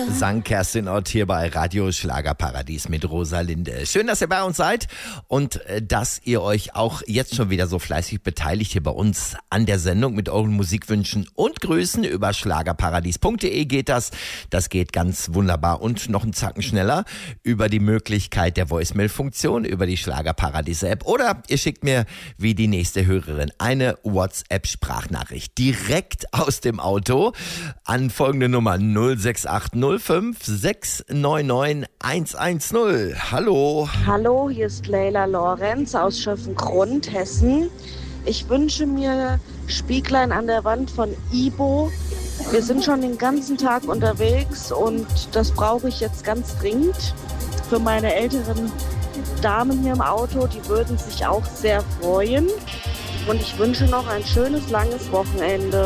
sang Kerstin Ott hier bei Radio Schlagerparadies mit Rosalinde. Schön, dass ihr bei uns seid und dass ihr euch auch jetzt schon wieder so fleißig beteiligt hier bei uns an der Sendung mit euren Musikwünschen und Grüßen. Über schlagerparadies.de geht das. Das geht ganz wunderbar und noch einen Zacken schneller über die Möglichkeit der Voicemail-Funktion, über die Schlagerparadies-App oder ihr schickt mir wie die nächste Hörerin eine WhatsApp-Sprachnachricht direkt aus dem Auto an folgende Nummer 06805 699 110. Hallo. Hallo, hier ist Leila Lorenz aus Schöffengrund, Hessen. Ich wünsche mir Spieglein an der Wand von Ibo. Wir sind schon den ganzen Tag unterwegs und das brauche ich jetzt ganz dringend für meine älteren Damen hier im Auto. Die würden sich auch sehr freuen. Und ich wünsche noch ein schönes, langes Wochenende.